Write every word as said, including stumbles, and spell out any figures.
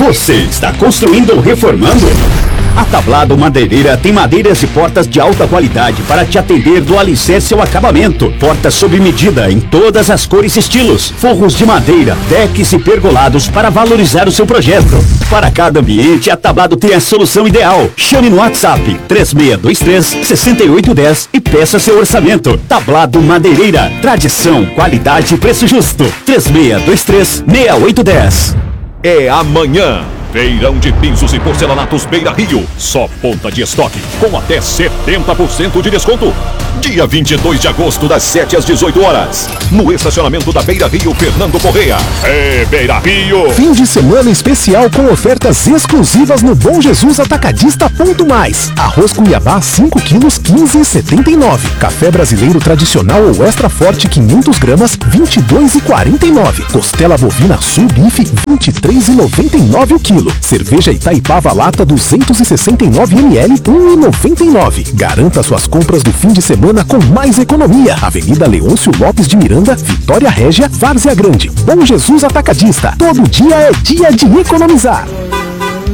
Você está construindo ou reformando? A Tablado Madeireira tem madeiras e portas de alta qualidade para te atender do alicerce ao acabamento. Portas sob medida em todas as cores e estilos. Forros de madeira, decks e pergolados para valorizar o seu projeto. Para cada ambiente, a Tablado tem a solução ideal. Chame no WhatsApp três seis dois três, seis oito um zero e peça seu orçamento. Tablado Madeireira. Tradição, qualidade e preço justo. três seis dois três, seis oito um zero. É amanhã. Feirão de pisos e porcelanatos Beira Rio. Só ponta de estoque, com até setenta por cento de desconto. Dia vinte e dois de agosto, das sete às dezoito horas. No estacionamento da Beira Rio, Fernando Correia. É Beira Rio. Fim de semana especial com ofertas exclusivas no Bom Jesus Atacadista Ponto Mais. Arroz Cuiabá cinco quilos, quinze reais e setenta e nove centavos. Café brasileiro tradicional ou extra forte quinhentas gramas, vinte e dois reais e quarenta e nove centavos. Costela bovina Sul Bife, vinte e três reais e noventa e nove centavos o quilo. Cerveja Itaipava Lata duzentos e sessenta e nove mililitros, um real e noventa e nove centavos. Garanta suas compras do fim de semana com mais economia. Avenida Leôncio Lopes de Miranda, Vitória Régia, Várzea Grande. Bom Jesus Atacadista. Todo dia é dia de economizar.